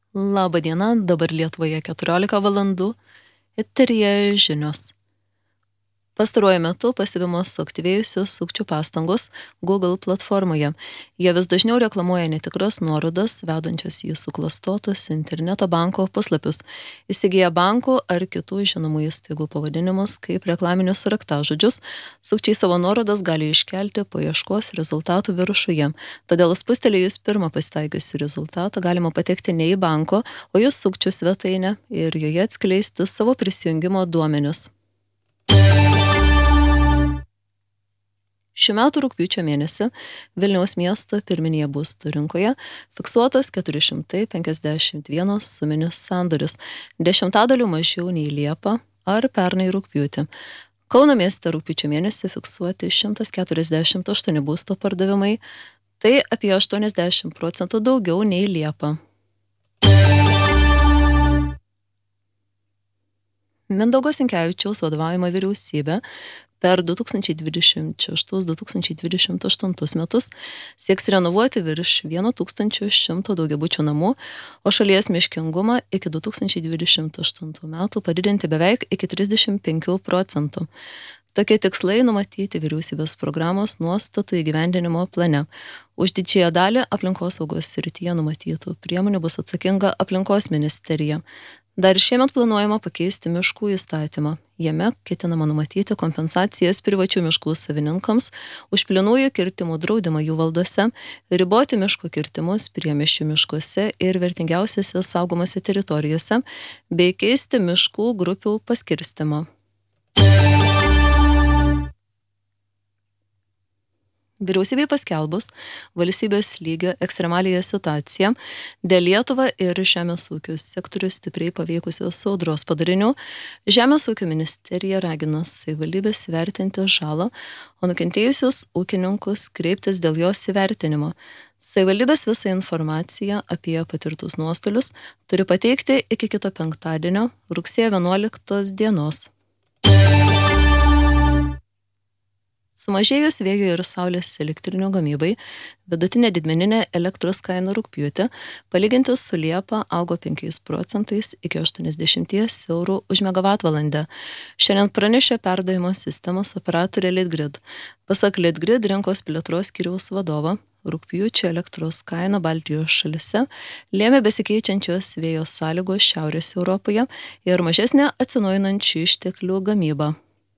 Labą dieną, dabar Lietuvoje 14 valandų, eteryje žinios. Pastaruoju metu pastebimos suaktyvėjusios sukčių pastangos Google platformoje. Jie vis dažniau reklamuoja netikras nuorodas, vedančias į suklastotus interneto banko puslapius. Įsigiję bankų ar kitų žinomų įstaigų pavadinimus kaip reklaminius raktažodžius, sukčiai savo nuorodas gali iškelti paieškos rezultatų viršuje. Todėl spustelėjus pirmą pasitaikiusį rezultatą galima patekti ne į banko, o į sukčių svetainę ir joje atskleisti savo prisijungimo duomenis. Šių metų rugpjūčio mėnesį Vilniaus miesto pirminėje būstų rinkoje fiksuotas 451 suminis sandoris, 10% mažiau nei Liepą ar pernai rugpjūtį. Kauno mieste rugpjūčio mėnesį fiksuoti 148 būsto pardavimai, tai apie 80% daugiau nei Liepą. Mindaugo Sinkevičiaus vadovaujama vyriausybė per 2026-2028 metus sieks renovuoti virš 1100 daugiabučių namų, o šalies miškingumą iki 2028 metų padidinti beveik iki 35%. Tokie tikslai numatyti vyriausybės programos nuostatų įgyvendinimo plane. Už didžiąją dalį aplinkosaugos srityje numatytų priemonių bus atsakinga aplinkos ministerija. Dar šiemet planuojama pakeisti miškų įstatymą. Jame ketinama numatyti kompensacijas privačių miškų savininkams už plynųjų kirtimų draudimą jų valdose, riboti miško kirtimus priemiesčių miškuose ir vertingiausiose saugomose teritorijose, bei keisti miškų grupių paskirstimą. Vyriausybei paskelbus valstybės lygio ekstremaliąją situaciją dėl Lietuvą ir žemės ūkio sektorių stipriai paveikusios audros padarinių, Žemės ūkio ministerija ragina savivaldybės įvertinti žalą, o nukentėjusius ūkininkus kreiptis dėl jos įvertinimo. Savivaldybės visą informaciją apie patirtus nuostolius turi pateikti iki kito penktadienio, rugsėjo 11 dienos. Sumažėjus vėjo ir saulės elektrinių gamybai, vidutinė didmeninė elektros kaina rugpjūtį, palyginti su Liepa, augo 5% iki 80 eurų už megavatvalandę. Šiandien pranešė perdavimo sistemos operatorė Litgrid. Pasak Litgrid rinkos plėtros skyriaus vadovo, rugpjūčio elektros kaina Baltijos šalyse lėmė besikeičiančios vėjo sąlygos Šiaurės Europoje ir mažesnė atsinaujinančių išteklių gamyba.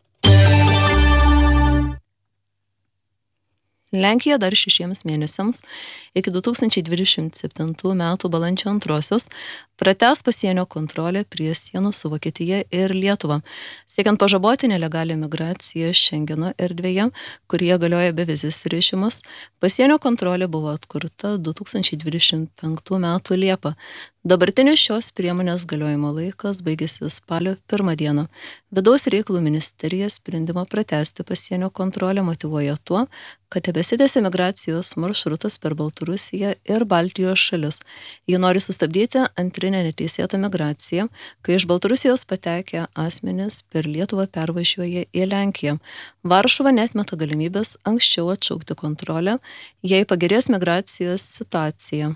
Lenkija dar 6 mėnesiams iki 2027 metų balandžio 2 pratęs pasienio kontrolę prie sienų su Vokietija ir Lietuva. Siekiant pažaboti nelegalią migraciją Šengeno erdvėje, kurie galioja bevizis režimas, pasienio kontrolė buvo atkurta 2025 metų Liepą. Dabartinis šios priemonės galiojimo laikas baigėsi spalio 1 dieną. Vidaus reikalų ministerija sprendimą pratęsti pasienio kontrolę motyvuoja tuo, kad tebesitęsia migracijos maršrutas per Baltarusiją ir Baltijos šalis. Ji nori sustabdyti antrinę neteisėtą migraciją, kai iš Baltarusijos patekę asmenys per Lietuvą pervažiuoja į Lenkiją. Varšuva neatmeta galimybės anksčiau atšaukti kontrolę, jei pagerės migracijos situacija.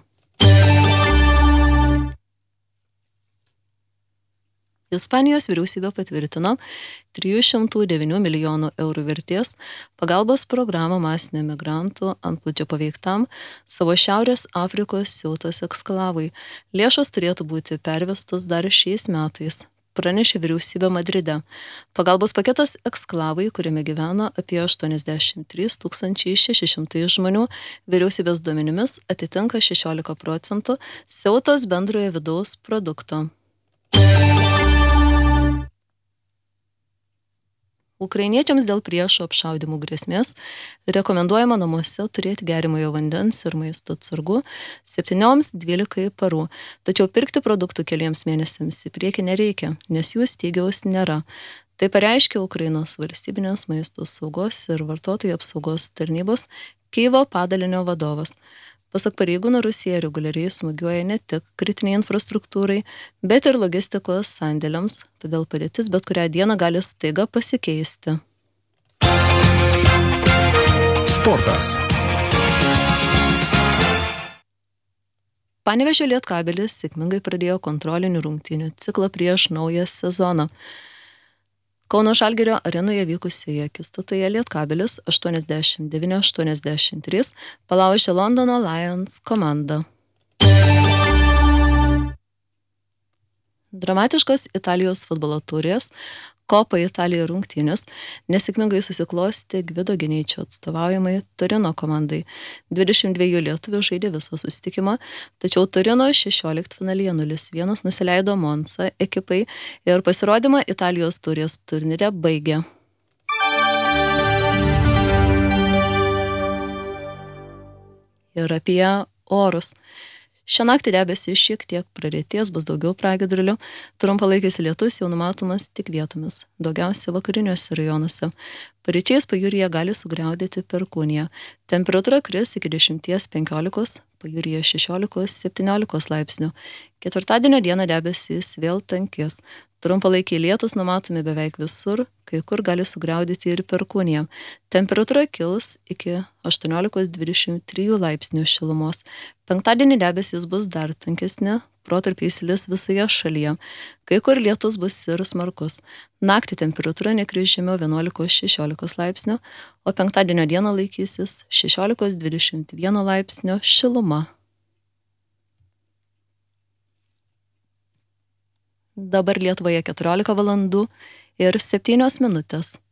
Ispanijos vyriausybė patvirtino 309 milijonų eurų vertės pagalbos programą masinio migrantų antplūdžio paveiktam savo Šiaurės Afrikos Ceutos eksklavui. Lėšos turėtų būti pervestos dar šiais metais, pranešė vyriausybė Madride. Pagalbos paketas eksklavai, kuriame gyvena apie 83 600 žmonių, vyriausybės duomenimis atitinka 16% Ceutos bendrojo vidaus produkto. Ukrainiečiams dėl priešo apšaudymų grėsmės rekomenduojama namuose turėti geriamojo vandens ir maisto atsargų 7-12 parų, tačiau pirkti produktų keliems mėnesiams į priekį nereikia, nes jų stygiaus nėra. Tai pareiškė Ukrainos valstybinės maisto saugos ir vartotojų apsaugos tarnybos Kyjivo padalinio vadovas. Pasak pareigūnų, Rusija reguliariai smūgiuoja ne tik kritiniai infrastruktūrai, bet ir logistikos sandėliams, todėl padėtis bet kurią dieną gali staiga pasikeisti. Sportas. Panevėžio Lietkabelis sėkmingai pradėjo kontrolinių rungtynių ciklą prieš naują sezoną. Kauno Žalgirio arenoje vykusioje akistatoje Lietkabelis 89-83 palaužė Londono Lions komandą. Dramatiškos Italijos futbolo turės Kopa Italija rungtynės nesėkmingai susiklosti Gvido Gineičio atstovaujamai Turino komandai. 22 lietuvių žaidė visą susitikimą, tačiau Turino 16-finalyje 0-1 nusileido Monza ekipai ir pasirodymą Italijos turės turnyre baigė. Ir apie orus. Šią naktį debesys šiek tiek praretės, bus daugiau pragiedrulių, trumpalaikis lietus jau numatomas tik vietomis, daugiausia vakariniuose rajonuose. Paryčiais pajūryje gali sugriaudėti perkūnija. Temperatūra kris iki 10-15, pajūryje 16-17 laipsnių. Ketvirtadienio dieną debesys vėl tankės. Trumpalaikiai lietus numatomi beveik visur, kai kur gali sugriaudėti ir perkūnija. Temperatūra kils iki 18-23 laipsnių šilumos. Penktadienį debesys bus dar tankesni, protarpiais lis visoje šalyje. Kai kur lietus bus ir smarkus. Naktį temperatūra nekris žemiau 11-16 laipsnių, o penktadienio dieną laikysis 16-21 laipsnio šiluma. Dabar Lietuvoje 14 valandų ir 7 minutės.